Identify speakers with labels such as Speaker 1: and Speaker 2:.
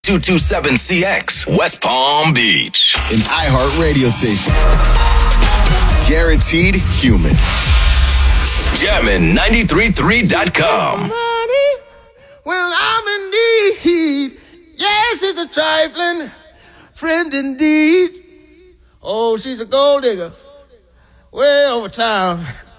Speaker 1: 227CX, West Palm Beach.
Speaker 2: An iHeart radio station. Guaranteed human.
Speaker 1: Jammin'933.com.
Speaker 3: Money when I'm in need. Yes, it's a trifling friend indeed. Oh, she's a gold digger way over town.